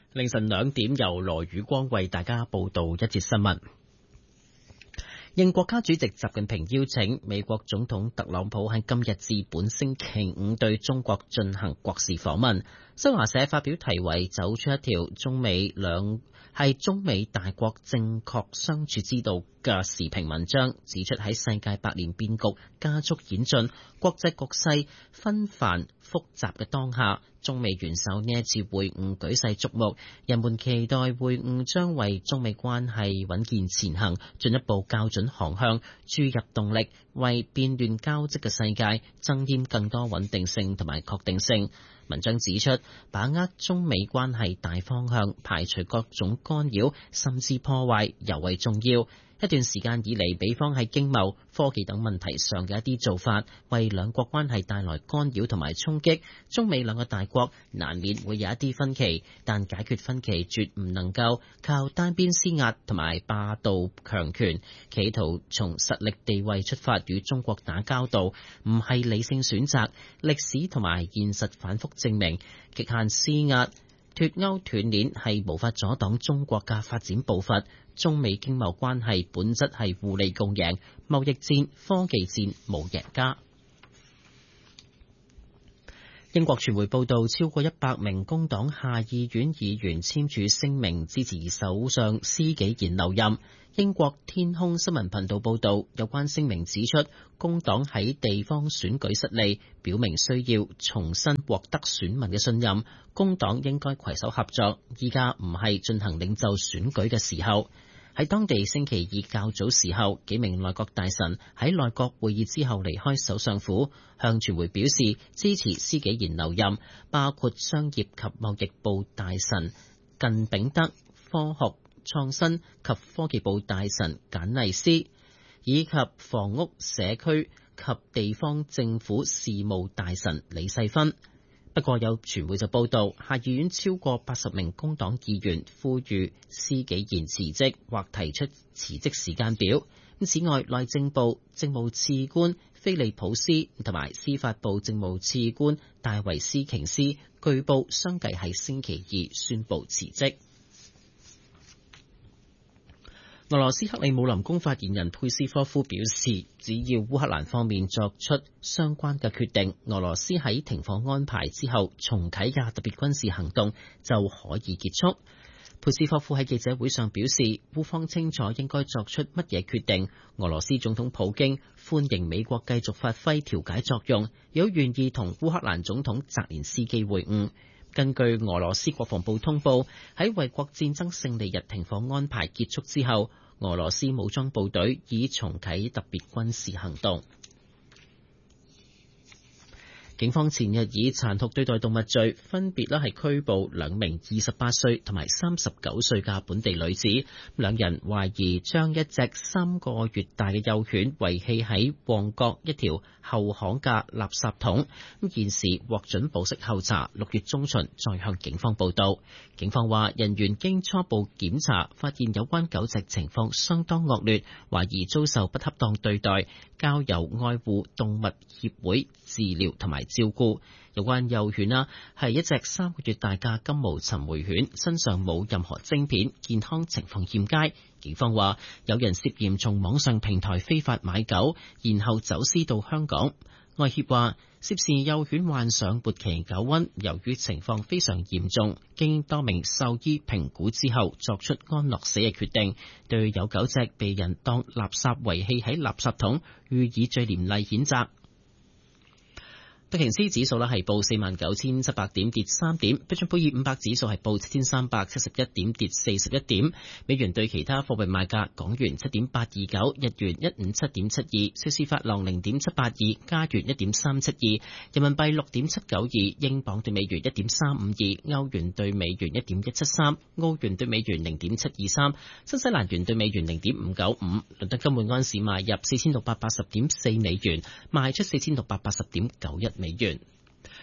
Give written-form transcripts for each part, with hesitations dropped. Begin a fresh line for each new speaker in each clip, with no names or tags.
凌晨2點，由羅宇光為大家報道一節新聞。應國家主席習近平邀請，美國總統特朗普喺今日至本星期5對中國進行國事訪問。新華社發表題為《走出一條中美大國正確相處之道》嘅時評文章，指出喺世界百年變局加速演進、國際局勢紛繁複雜嘅當下，中美元首呢一次會晤舉世矚目，人們期待會晤將為中美關係穩健前行進一步校準航向，注入動力，為變亂交織嘅世界增添更多穩定性同埋確定性。文章指出，把握中美關係大方向，排除各種干擾甚至破壞，尤為重要。一段時間以嚟，美方喺經貿、科技等問題上嘅一啲做法，為兩國關係帶來干擾同埋衝擊。中美兩個大國難免會有一啲分歧，但解決分歧絕唔能夠靠單邊施壓同埋霸道強權，企圖從實力地位出發與中國打交道，唔係理性選擇。歷史同埋現實反覆證明，極限施壓、脫鈎斷鏈係無法阻擋中國嘅發展步伐。中美經貿關係本質係互利共贏，貿易戰、科技戰冇贏家。英國傳媒報道，超過100名工黨下議院議員簽署聲明支持首相施紀賢留任。英國天空新聞頻道報道，有關聲明指出，工黨喺地方選舉失利，表明需要重新獲得選民嘅信任。工黨應該攜手合作，依家唔係進行領袖選舉嘅時候。喺當地星期二較早時候，幾名內閣大臣喺內閣會議之後離開首相府，向傳媒表示支持施紀賢留任，包括商業及貿易部大臣近炳德、科學創新及科技部大臣簡麗斯，以及房屋、社區及地方政府事務大臣李世芬。不過有傳媒就報道，下議院超過80名工黨議員呼籲施紀賢辭職或提出辭職時間表。此外，內政部政務次官菲利普斯同埋司法部政務次官戴維斯瓊斯據報相繼喺星期二宣布辭職。俄羅斯克里姆林宮發言人佩斯科夫表示，只要烏克蘭方面作出相關嘅決定，俄羅斯喺停火安排之後重啟嘅特別軍事行動就可以結束。佩斯科夫喺記者會上表示，烏方清楚應該作出乜嘢決定。俄羅斯總統普京歡迎美國繼續發揮調解作用，亦都願意同烏克蘭總統澤連斯基會晤。根據俄羅斯國防部通報，喺衛國戰爭勝利日停火安排結束之後，俄羅斯武裝部隊已重啟特別軍事行動。警方前日以殘酷對待動物罪分別係拘捕2名28歲同埋39歲嘅本地女子，兩人懷疑將一隻3個月大嘅幼犬遺棄喺旺角一條後巷嘅垃圾桶。現時獲准保釋候查，6月中旬再向警方報到。警方話，人員經初步檢查發現有關狗隻情況相當惡劣，懷疑遭受不恰當對待，交由愛護動物協會治療同埋照顧。有關幼犬係一隻3個月大嘅金毛尋回犬，身上冇任何晶片，健康情況欠佳。警方話，有人涉嫌從網上平台非法買狗，然後走私到香港。愛協話，涉事幼犬患上末期狗瘟，由於情況非常嚴重，經多名獸醫評估之後作出安樂死嘅決定，對有狗隻被人當垃圾遺棄喺垃圾桶予以最嚴厲譴責。道瓊斯指數係報49,700點，跌3點；標準普爾500指數係報7,371點，跌41點。美元對其他貨幣賣價：港元7.829，日元157.72，瑞士法郎0.782，加元1.372，人民幣6.792，英鎊對美元1.352，歐元對美元1.173，澳元對美元0.723，新西蘭元對美元0.595。倫敦金每安士賣入4,680.4美元，賣出4,680.91美元。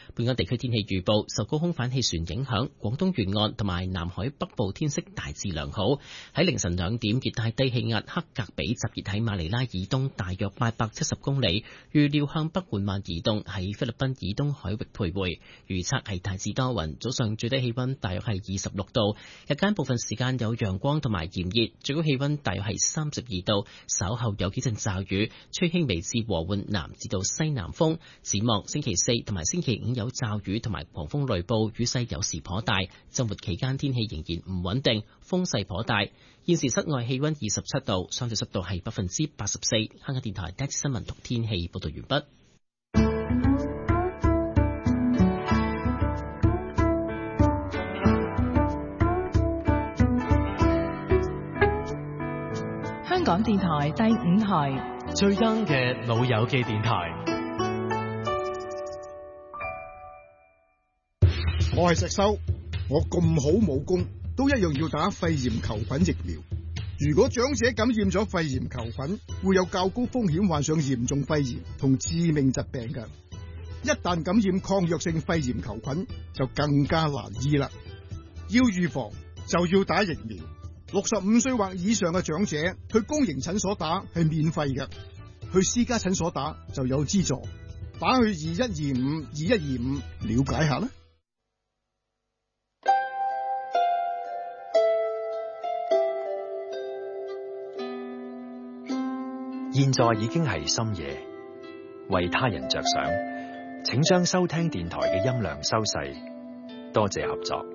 本港地區天氣預報，受高空反氣旋影響，廣東沿岸同埋南海北部天色大致良好。喺凌晨2點，熱帶低氣壓克格比集結喺馬尼拉以東大約870公里，預料向北緩慢移動，喺菲律賓以東海域徘徊。預測係大致多雲，早上最低氣溫大約係26度，日間部分時間有陽光同埋炎熱，最高氣溫大約係32度。稍後有幾陣驟雨，吹輕微至和緩南至到西南風。展望星期4同埋星期5有驟雨同埋狂風雷暴，雨勢有時頗大。周末期間天氣仍然唔穩定，風勢頗大。現時室外氣溫27度，相對濕度係84%。香港電台第一新聞同天氣報道完畢。
香港電台第5台
最 young 嘅老友記電台。
我係石修，我咁好武功，都一樣要打肺炎球菌疫苗。如果長者感染咗肺炎球菌，會有較高風險患上嚴重肺炎同致命疾病嘅。一旦感染抗藥性肺炎球菌，就更加難醫啦。要預防就要打疫苗。65歲或以上嘅長者去公營診所打係免費嘅，去私家診所打就有資助。打去2125了解下啦。
現在已經係深夜，為他人着想，請將收聽電台嘅音量收細，多謝合作。